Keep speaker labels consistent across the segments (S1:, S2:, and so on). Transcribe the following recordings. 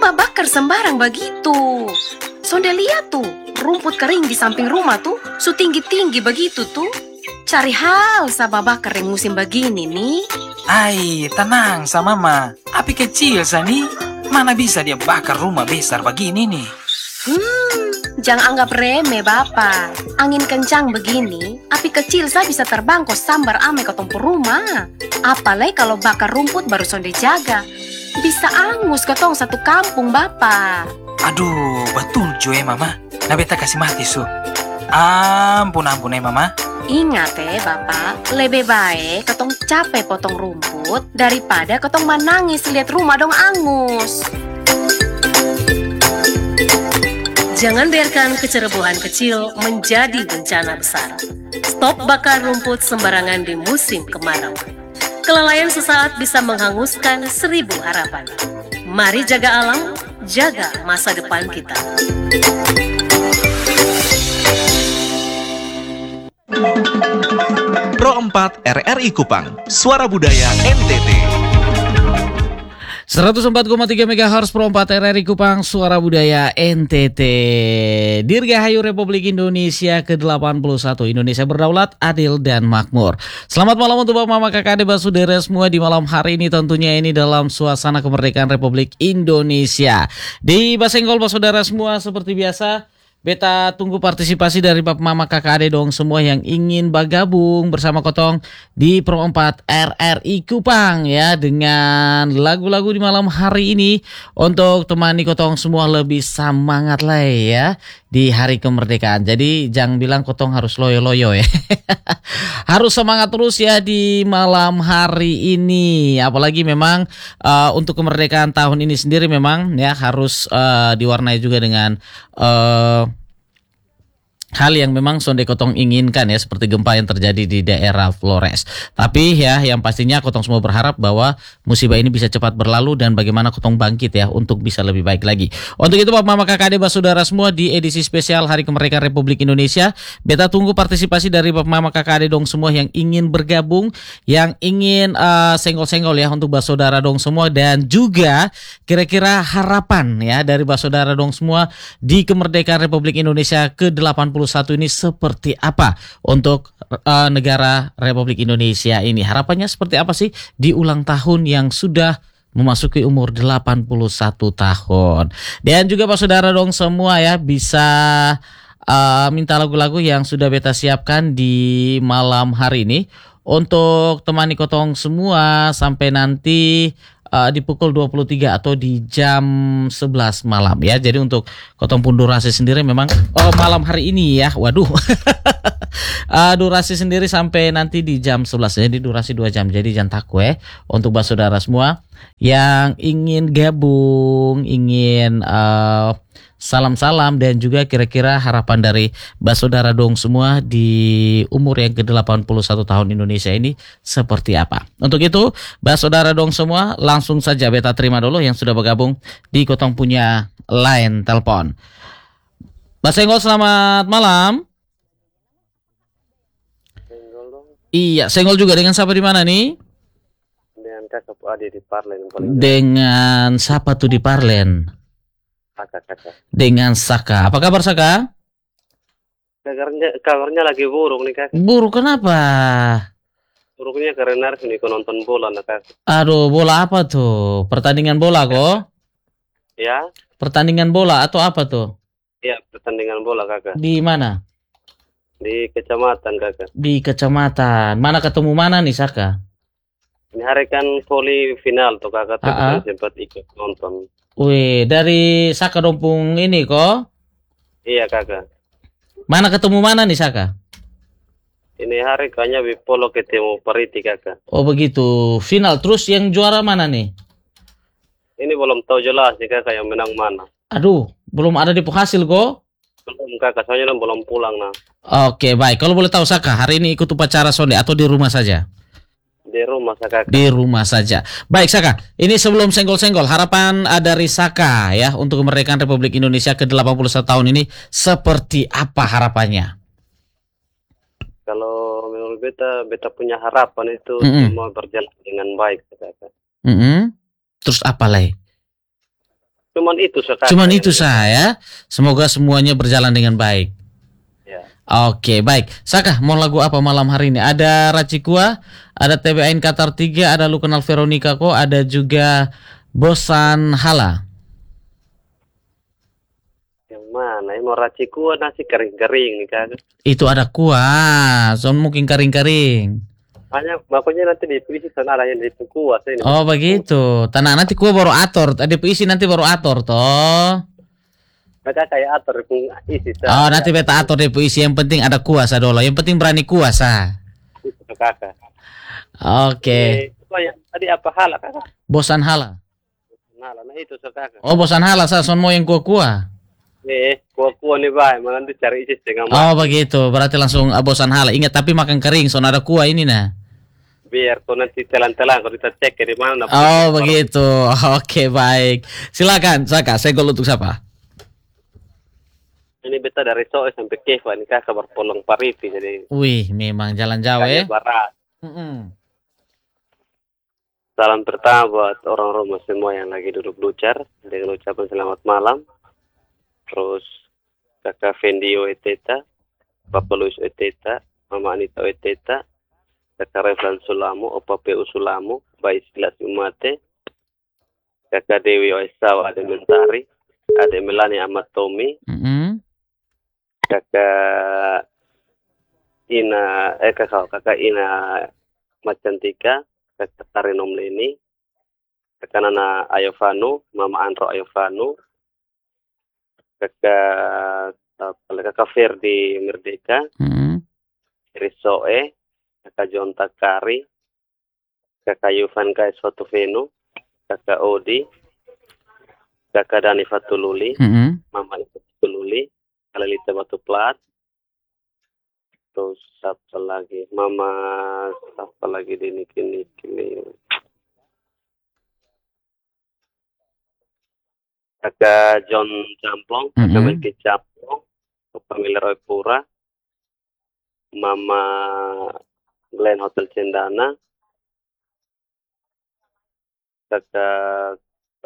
S1: babakar sembarang begitu. Sonde lihat tuh, rumput kering di samping rumah tuh, su tinggi-tinggi begitu tuh. Cari hal sa babakar yang musim begini nih.
S2: Ai, tenang sa mama. Api kecil sa nih. Mana bisa dia bakar rumah besar begini nih?
S1: Jangan anggap remeh Bapak. Angin kencang begini, api kecil saya bisa terbang kok sambar ame ke tompu rumah. Apalagi kalau bakar rumput baru sonde jaga. Bisa angus ketong satu kampung Bapak.
S2: Aduh, betul cuy mama. Nah beta kasih mati su. Ampun mama.
S1: Ingat Bapak, lebih baik ketong capek potong rumput daripada ketong menangis lihat rumah dong angus.
S3: Jangan biarkan kecerobohan kecil menjadi bencana besar. Stop bakar rumput sembarangan di musim kemarau. Kelalaian sesaat bisa menghanguskan 1000 harapan. Mari jaga alam, jaga masa depan kita.
S4: Pro 4 RRI Kupang, Suara Budaya NTT.
S5: 104,3 MHz Pro 4 RRI Kupang, Suara Budaya NTT. Dirgahayu Republik Indonesia ke-81. Indonesia berdaulat, adil, dan makmur. Selamat malam untuk Bapak Mama Kakak adik Basudara semua di malam hari ini, tentunya ini dalam suasana kemerdekaan Republik Indonesia. Di Basenggol Basudara semua seperti biasa, beta tunggu partisipasi dari Bapak Mama Kakak Ade dong semua yang ingin bergabung bersama Kotong di Pro 4 RRI Kupang ya, dengan lagu-lagu di malam hari ini untuk temani Kotong semua lebih semangat lah ya di hari kemerdekaan. Jadi jangan bilang Kotong harus loyo-loyo ya. Harus semangat terus ya di malam hari ini. Apalagi memang untuk kemerdekaan tahun ini sendiri memang ya harus diwarnai juga dengan hal yang memang Sonde Kotong inginkan ya, seperti gempa yang terjadi di daerah Flores. Tapi ya yang pastinya Kotong semua berharap bahwa musibah ini bisa cepat berlalu dan bagaimana Kotong bangkit ya untuk bisa lebih baik lagi. Untuk itu Bapak Mama Kakak adik Basudara semua, di edisi spesial Hari Kemerdekaan Republik Indonesia, beta tunggu partisipasi dari Bapak Mama Kakak adik dong semua yang ingin bergabung, yang ingin senggol-senggol ya untuk Basudara dong semua, dan juga kira-kira harapan ya dari Basudara dong semua di kemerdekaan Republik Indonesia ke-81 ini seperti apa untuk negara Republik Indonesia ini. Harapannya seperti apa sih di ulang tahun yang sudah memasuki umur 81 tahun. Dan juga Pak Saudara dong semua ya bisa minta lagu-lagu yang sudah beta siapkan di malam hari ini untuk temani Kotong semua sampai nanti di pukul 23 atau di jam 11 malam ya. Jadi untuk Kotong pun durasi sendiri memang malam hari ini ya. Waduh. Durasi sendiri sampai nanti di jam 11. Jadi durasi 2 jam. Jadi jangan takut untuk Basudara semua yang ingin gabung, ingin salam-salam dan juga kira-kira harapan dari Basudara dong semua di umur yang ke-81 tahun Indonesia ini seperti apa. Untuk itu Basudara dong semua langsung saja beta terima dulu yang sudah bergabung di Kotong punya line telepon. Basenggol, selamat malam. Iya, senggol juga dengan siapa di mana nih?
S6: Dengan kakak Ade di Parlen.
S5: Dengan siapa tuh di Parlen?
S6: Kakak.
S5: Dengan Saka. Apa kabar Saka?
S6: Kabarnya lagi buruk nih kak.
S5: Buruk kenapa?
S6: Buruknya karena harus nih nonton bola nih kak.
S5: Aduh, bola apa tuh? Pertandingan bola kok?
S6: Ya?
S5: Pertandingan bola atau apa tuh?
S6: Iya, pertandingan bola kakak.
S5: Di mana?
S6: Di kecamatan kakak.
S5: Di kecamatan. Mana ketemu mana nih Saka?
S6: Ini hari kan voli final tuh kakak. Tapi sempat ikut nonton.
S5: Wih, dari Saka Dompung ini kok?
S6: Iya kakak.
S5: Mana ketemu mana nih Saka?
S6: Ini hari kayaknya Wipolo ketemu Pariti kakak.
S5: Oh begitu, final. Terus yang juara mana nih?
S6: Ini belum tahu jelas nih kakak yang menang mana.
S5: Aduh, belum ada di penghasil kok?
S6: Belum kakak, soalnya belum pulang nah.
S5: Oke baik, kalau boleh tahu Saka, hari ini ikut upacara sonde atau di rumah saja?
S6: Di rumah kakak.
S5: Di rumah saja. Baik Saka, ini sebelum senggol-senggol, harapan dari Saka ya untuk kemerdekaan Republik Indonesia ke-81 tahun ini seperti apa harapannya?
S6: Kalau menurut beta punya harapan itu semua berjalan dengan baik kakak.
S5: Terus apa lagi?
S6: Cuman itu sekarang.
S5: Cuman itu saya. Semoga semuanya berjalan dengan baik.
S6: Ya.
S5: Oke, baik. Saka, mau lagu apa malam hari ini? Ada Racikua, ada TBAin Qatar 3, ada Lu Kenal Veronica Ko, ada juga Bosan Hala.
S6: Yang mana? Yang mau racikua nasi kering-kering nih kan.
S5: Itu ada kuah, son mungkin kering-kering.
S6: Hanya makanya nanti di puisi sana ada yang itu kuas ini.
S5: Oh begitu. Tanah nanti kuah baru atur, ada isi nanti baru atur toh.
S6: Mereka kayak atur pun isi.
S5: Oh nanti beta atur deh isi, yang penting ada kuasa dulu. Yang penting berani kuasa.
S6: Itu kakak.
S5: Oke.
S6: Tadi apa hala kakak?
S5: Bosan Hala.
S6: Nah itu kakak.
S5: Oh bosan Hala, sa son mau yang kuah-kuah.
S6: Kuah nih bay, malah nanti cari isi setengah
S5: Oh begitu, berarti langsung Bosan Hala. Ingat tapi makan kering, son ada kuah ini nah.
S6: Biar kau nanti telan-telan kalau kita cek di mana.
S5: Oh begitu. Oke baik. Silakan Saka, saya gol untuk siapa?
S6: Ini beta dari Soe sampai Keva ini kakak berpolong Parifi jadi.
S5: Wih, memang jalan jauh ya.
S6: Barat.
S5: Mm-mm.
S6: Salam pertama buat orang Roma semua yang lagi duduk lucar dengan ucapan selamat malam. Terus kakak Fendio Eteta, Bapak Luis Eteta, Mama Anita Eteta, kakak Reflan Sulamo, Opa P.U. Sulamo, Bayi Silas Umate, kakak Dewi Oesawa, Ade Mentari, Ade Melani Ahmad Tommy,
S5: Mm-mm.
S6: kakak Ina Macantika, kakak Tarenom Leni, kakak Nana Ayovanu, Mama Andro Ayovanu, kakak Ferdi Merdeka,
S5: Mm-mm.
S6: Risoe, kakak John Takari, kakak Yufan Kais Fatuvenu, kakak Odi, kakak Dani Fatululi,
S5: Mm-mm.
S6: Mama Ita Fatululi, Kalelita Batu Plat, terus siapa lagi, Mama siapa lagi di kini. Kakak John Camplong, kakak Melki Camplong, pemilik Roy Pura, Mama Glenn Hotel Cendana, kakak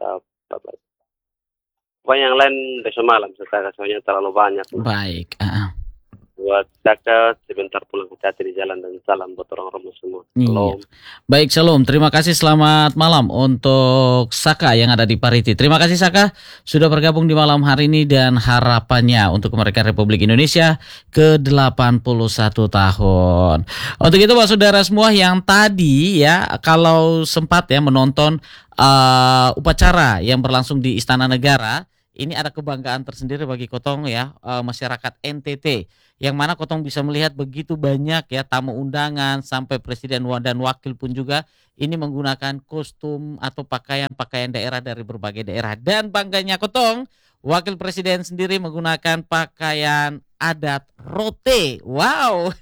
S6: apa yang lain besok malam sekarang soalnya terlalu banyak.
S5: Baik.
S6: Buat kakak sebentar pulang hati-hati di jalan dan salam buat orang Romo semua.
S5: Iya.
S6: Shalom.
S5: Baik, shalom. Terima kasih, selamat malam untuk Saka yang ada di Pariti. Terima kasih Saka sudah bergabung di malam hari ini dan harapannya untuk kemerdekaan Republik Indonesia ke-81 tahun. Untuk itu Pak Saudara semua yang tadi ya kalau sempat ya menonton upacara yang berlangsung di Istana Negara, ini ada kebanggaan tersendiri bagi Kotong ya, masyarakat NTT, yang mana Kotong bisa melihat begitu banyak ya tamu undangan sampai presiden dan wakil pun juga ini menggunakan kostum atau pakaian daerah dari berbagai daerah. Dan bangganya Kotong, wakil presiden sendiri menggunakan pakaian adat Rote. Wow.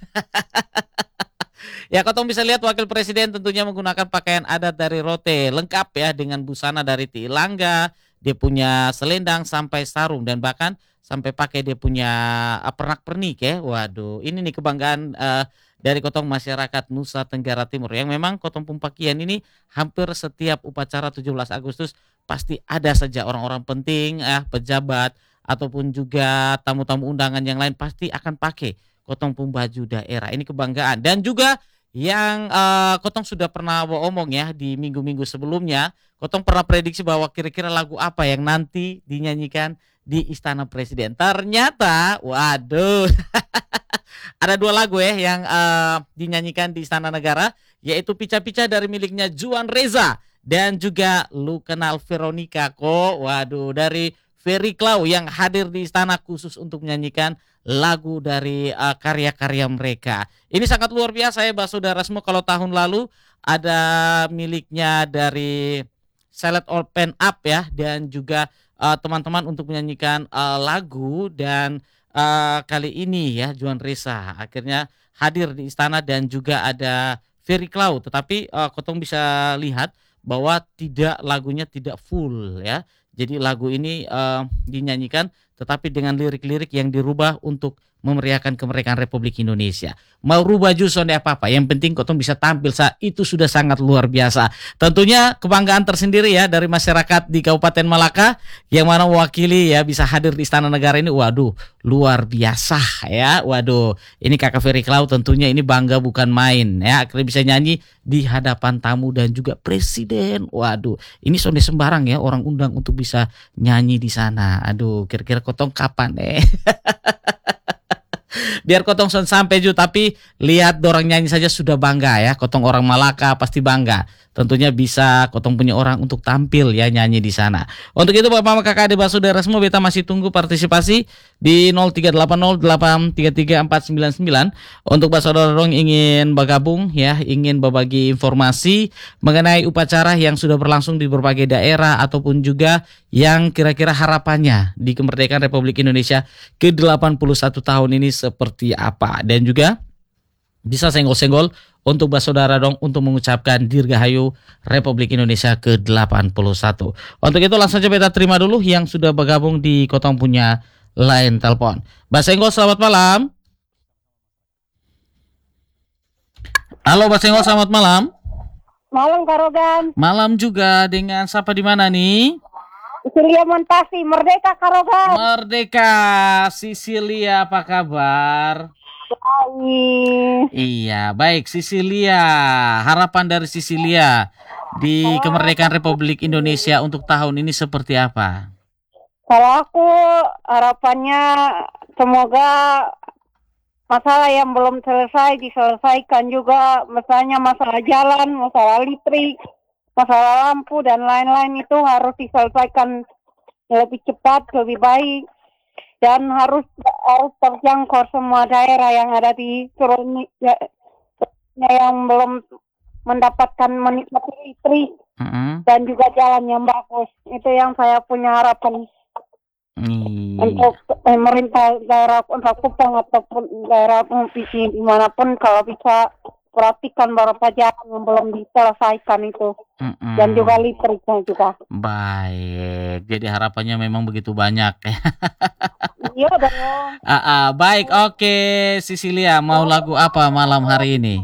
S5: Ya, Kotong bisa lihat wakil presiden tentunya menggunakan pakaian adat dari Rote, lengkap ya dengan busana dari Tilangga. Dia punya selendang sampai sarung dan bahkan sampai pakai dia punya pernak-pernik ya. Waduh, ini nih kebanggaan dari Kotong masyarakat Nusa Tenggara Timur yang memang Kotong Pumpakian ini hampir setiap upacara 17 Agustus pasti ada saja orang-orang penting, pejabat ataupun juga tamu-tamu undangan yang lain pasti akan pakai Kotong Pumbaju daerah. Ini kebanggaan dan juga yang Kotong sudah pernah omong ya di minggu-minggu sebelumnya. Kotong pernah prediksi bahwa kira-kira lagu apa yang nanti dinyanyikan di Istana Presiden. Ternyata, waduh, ada dua lagu ya yang dinyanyikan di Istana Negara, yaitu Pica-Pica dari miliknya Juan Reza dan juga Lu Kenal Veronica Ko. Waduh, dari Ferry Klau yang hadir di istana khusus untuk menyanyikan lagu dari karya-karya mereka. Ini sangat luar biasa ya, saudara semua. Kalau tahun lalu ada miliknya dari Select Open Up ya, dan juga teman-teman untuk menyanyikan lagu, dan kali ini ya Juan Reza akhirnya hadir di istana dan juga ada Ferry Klau. Tetapi Kotong bisa lihat bahwa lagunya tidak full ya. Jadi lagu ini dinyanyikan tetapi dengan lirik-lirik yang dirubah untuk memeriahkan kemerdekaan Republik Indonesia. Mau rubah jus sonde apa-apa, yang penting kotong bisa tampil itu sudah sangat luar biasa. Tentunya kebanggaan tersendiri ya dari masyarakat di Kabupaten Malaka yang mana mewakili ya bisa hadir di Istana Negara ini. Waduh, luar biasa ya. Waduh, ini Kakak Ferry Klau tentunya ini bangga bukan main ya. Akhirnya bisa nyanyi di hadapan tamu dan juga presiden. Waduh, ini sonde sembarang ya orang undang untuk bisa nyanyi di sana. Aduh, kira-kira kotong kapan biar kotong sampai tapi lihat dorang nyanyi saja sudah bangga ya. Kotong orang Malaka pasti bangga. Tentunya bisa kotong punya orang untuk tampil ya nyanyi di sana. Untuk itu Bapak Mama Kakak Adik Saudara semua, beta masih tunggu partisipasi di 0380833499 untuk Bapak Saudara dong ingin bergabung ya, ingin berbagi informasi mengenai upacara yang sudah berlangsung di berbagai daerah ataupun juga yang kira-kira harapannya di kemerdekaan Republik Indonesia ke-81 tahun ini seperti apa, dan juga bisa senggol-senggol untuk saudara dong untuk mengucapkan Dirgahayu Republik Indonesia ke-81. Untuk itu langsung saja kita terima dulu yang sudah bergabung di kotong punya line telepon. Mbak Senggol, selamat malam. Halo Mbak Senggol, selamat malam.
S7: Malam Karogan.
S5: Malam juga, dengan siapa di mana nih?
S7: Sicilia Montasi, Merdeka Karogan.
S5: Merdeka, Sicilia, apa kabar?
S7: Baik.
S5: Iya, baik Sicilia. Harapan dari Sicilia di kemerdekaan Republik Indonesia untuk tahun ini seperti apa?
S7: Kalau aku harapannya semoga masalah yang belum selesai diselesaikan juga, misalnya masalah jalan, masalah listrik, masalah lampu dan lain-lain itu harus diselesaikan lebih cepat, lebih baik. Dan harus terjangkau semua daerah yang ada di Surunia yang belum mendapatkan menikmati listrik dan juga jalan yang bagus. Itu yang saya punya harapan untuk pemerintah daerah Kupang ataupun daerah provinsi dimanapun, kalau bisa perhatikan beberapa jalan yang belum diselesaikan itu. Dan juga listriknya juga.
S5: Baik, jadi harapannya memang begitu banyak.
S7: Iya dong.
S5: Baik, oke Sicilia, mau lagu apa malam hari ini?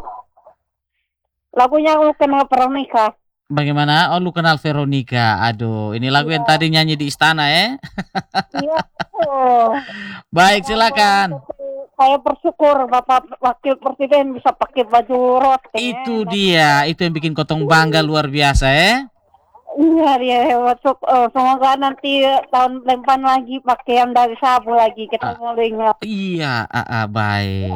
S7: Lagunya Lu Kenal Veronica.
S5: Bagaimana? Oh, Lu Kenal Veronica. Aduh, ini lagu yang tadi nyanyi di istana ya?
S7: Iya.
S5: Baik, silakan.
S7: Saya bersyukur Bapak Wakil Presiden bisa pakai baju rose.
S5: Itu dia, itu yang bikin kotong bangga luar biasa ya.
S7: Iya, dia masuk. Semoga nanti tahun depan lagi pakai yang dari Sabu lagi, kita mau dengar.
S5: Iya, baik.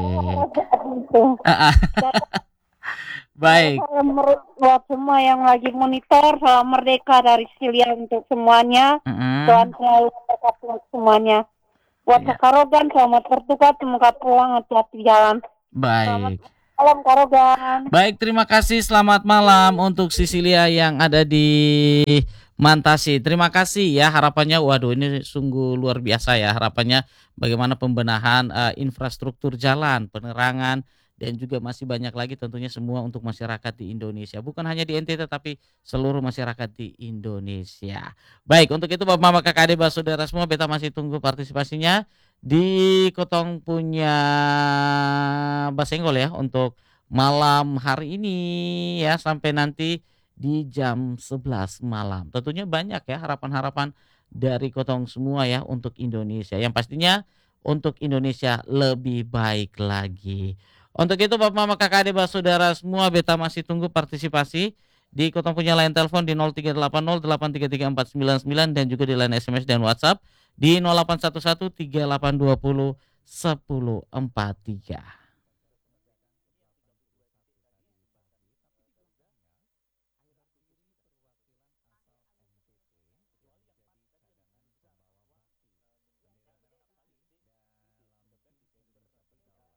S5: Baik.
S7: Buat semua yang lagi monitor, salam merdeka dari Sicilia untuk semuanya. Tuhan selalu berkati semuanya. Buat Karogan, selamat bertugas, semoga pulang hati-hati jalan.
S5: Baik.
S7: Salam Karogan.
S5: Baik, terima kasih. Selamat malam untuk Sicilia yang ada di Mantasi. Terima kasih ya, harapannya waduh ini sungguh luar biasa ya, harapannya bagaimana pembenahan infrastruktur jalan, penerangan, dan juga masih banyak lagi tentunya semua untuk masyarakat di Indonesia. Bukan hanya di NTT tapi seluruh masyarakat di Indonesia. Baik, untuk itu Bapak Mama Kakak Adik Saudara semua, beta masih tunggu partisipasinya di kotong punya Basenggol ya untuk malam hari ini ya, sampai nanti di jam 11 malam. Tentunya banyak ya harapan-harapan dari kotong semua ya untuk Indonesia. Yang pastinya untuk Indonesia lebih baik lagi. Untuk itu Bapak Mama Kakak Adik Saudara semua, beta masih tunggu partisipasi di kotong punya line telepon di 0380833499 dan juga di line SMS dan WhatsApp di 081138201043.